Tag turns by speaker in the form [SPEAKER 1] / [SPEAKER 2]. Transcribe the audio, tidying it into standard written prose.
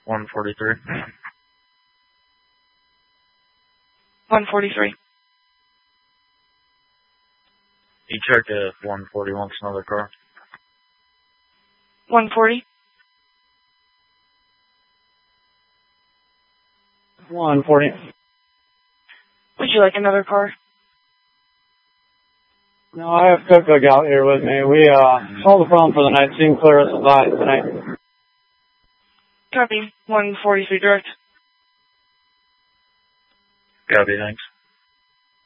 [SPEAKER 1] 143.
[SPEAKER 2] 143.
[SPEAKER 1] You check if 140 wants another car.
[SPEAKER 2] 140.
[SPEAKER 3] 140.
[SPEAKER 2] Would you like another car?
[SPEAKER 3] No, I have Coco out here with me. We solved the problem for the night. Seeing clear us by tonight.
[SPEAKER 2] Copy. 143 direct.
[SPEAKER 1] Copy, thanks.